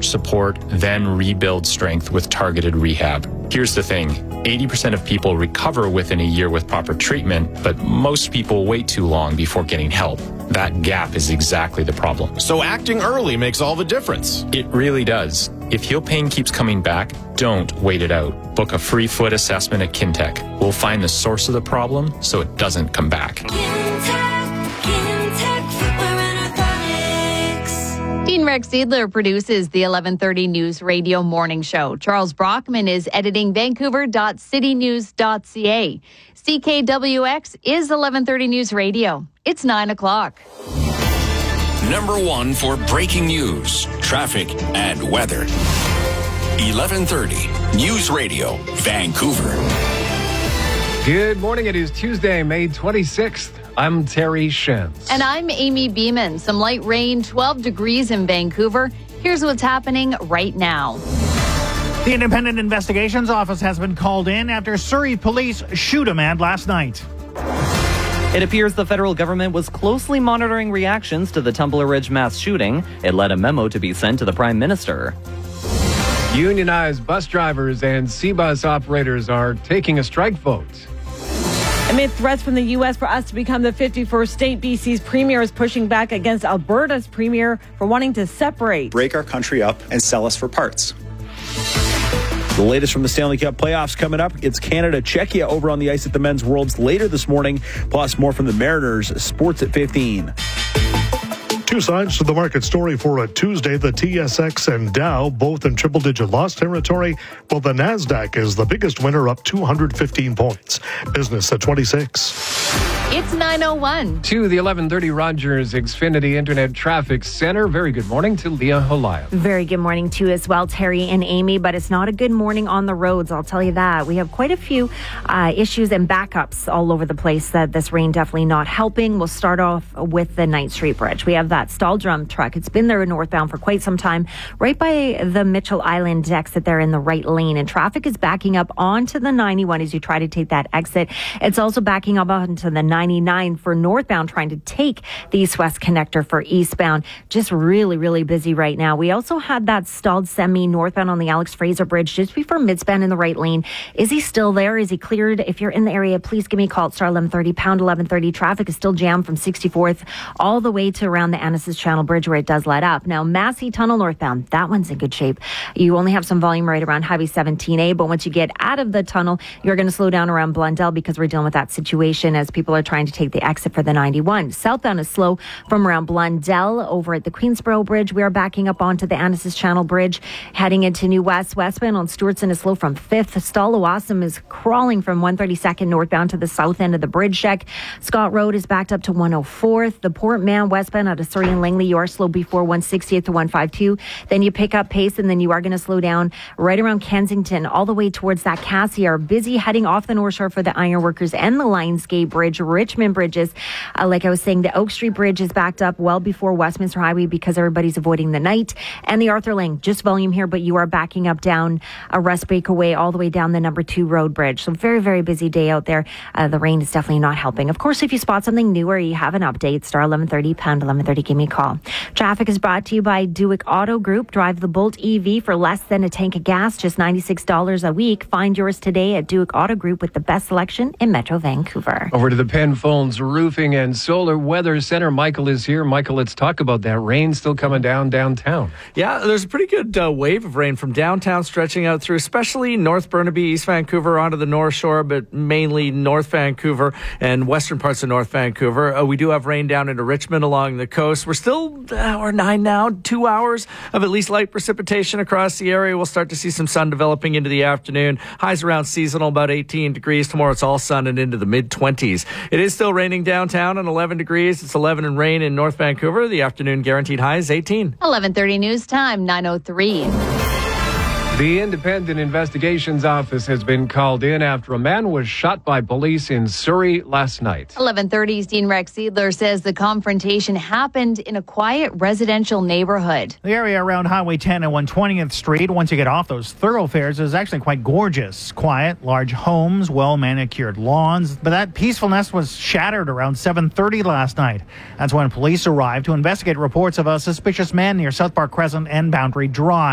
support, then rebuild strength with targeted rehab. Here's the thing, 80% of people recover within a year with proper treatment, but most people wait too long before getting help. That gap is exactly the problem. So acting early makes all the difference. It really does. If heel pain keeps coming back, don't wait it out. Book a free foot assessment at Kintec. We'll find the source of the problem so it doesn't come back. Dean Rex Seidler produces the 11:30 News Radio Morning Show. Charles Brockman is editing Vancouver.citynews.ca. CKWX is 11:30 News Radio. It's 9 o'clock. Number one for breaking news, traffic, and weather. 11:30 News Radio, Vancouver. Good morning. It is Tuesday, May 26th. I'm Terry Shens. And I'm Amy Beeman. Some light rain, 12 degrees in Vancouver. Here's what's happening right now. The Independent Investigations Office has been called in after Surrey police shoot a man last night. It appears the federal government was closely monitoring reactions to the Tumbler Ridge mass shooting. It led a memo to be sent to the Prime Minister. Unionized bus drivers and C-bus operators are taking a strike vote. Amid threats from the U.S. for us to become the 51st state, BC's premier is pushing back against Alberta's premier for wanting to separate. Break our country up and sell us for parts. The latest from the Stanley Cup playoffs coming up. It's Canada-Czechia over on the ice at the Men's Worlds later this morning. Plus more from the Mariners. Sports at 15. Two sides to the market story for a Tuesday. The TSX and Dow both in triple-digit loss territory, while the NASDAQ is the biggest winner, up 215 points. Business at 26. It's 9:01. To the 1130 Rogers Xfinity Internet Traffic Center. Very good morning to Leah Holaya. Very good morning to you as well, Terry and Amy, but it's not a good morning on the roads, I'll tell you that. We have quite a few issues and backups all over the place that this rain definitely not helping. We'll start off with the Ninth Street Bridge. We have that stall drum truck. It's been there northbound for quite some time, right by the Mitchell Island exit there in the right lane, and traffic is backing up onto the 91 as you try to take that exit. It's also backing up onto the 99 for northbound, trying to take the east-west connector for eastbound. Just really, really busy right now. We also had that stalled semi northbound on the Alex Fraser Bridge just before midspan in the right lane. Is he still there? Is he cleared? If you're in the area, please give me a call at star 1130, pound 1130. Traffic is still jammed from 64th all the way to around the Annacis Channel Bridge where it does let up. Now, Massey Tunnel northbound, that one's in good shape. You only have some volume right around Highway 17A, but once you get out of the tunnel, you're going to slow down around Blundell because we're dealing with that situation as people are trying to take the exit for the 91. Southbound is slow from around Blundell over at the Queensboro Bridge. We are backing up onto the Annacis Channel Bridge, heading into New West. Westbound on Stewartson is slow from 5th. Stallawasam is crawling from 132nd northbound to the south end of the bridge deck. Scott Road is backed up to 104th. The Port Mann westbound out of Surrey and Langley, you are slow before 160th to 152. Then you pick up pace, and then you are going to slow down right around Kensington all the way towards that Cassiar. Busy heading off the North Shore for the Ironworkers and the Lionsgate Bridge. Richmond Bridges, like I was saying, the Oak Street Bridge is backed up well before Westminster Highway because everybody's avoiding the night. And the Arthur Lang, just volume here, but you are backing up down a Rest Breakaway all the way down the number 2 Road Bridge. So very, very busy day out there. The rain is definitely not helping. Of course, if you spot something new or you have an update, star 1130, pound 1130, give me a call. Traffic is brought to you by Duick Auto Group. Drive the Bolt EV for less than a tank of gas, just $96 a week. Find yours today at Duick Auto Group with the best selection in Metro Vancouver. Over to the Penfolds Roofing and Solar Weather Center. Michael is here. Michael, let's talk about that rain still coming downtown. Yeah, there's a pretty good wave of rain from downtown stretching out through, especially North Burnaby, East Vancouver, onto the North Shore, but mainly North Vancouver and western parts of North Vancouver. We do have rain down into Richmond along the coast. We're still hour 9 now, 2 hours of at least light precipitation across the area. We'll start to see some sun developing into the afternoon. Highs around seasonal, about 18 degrees. Tomorrow it's all sun and into the mid-20s. It is still raining downtown and 11 degrees. It's 11 and rain in North Vancouver. The afternoon guaranteed high is 18. 11:30 news time, 9:03. The Independent Investigations Office has been called in after a man was shot by police in Surrey last night. 11:30's Dean Rex Seidler says the confrontation happened in a quiet residential neighborhood. The area around Highway 10 and 120th Street, once you get off those thoroughfares, is actually quite gorgeous. Quiet, large homes, well-manicured lawns. But that peacefulness was shattered around 7:30 last night. That's when police arrived to investigate reports of a suspicious man near South Park Crescent and Boundary Drive.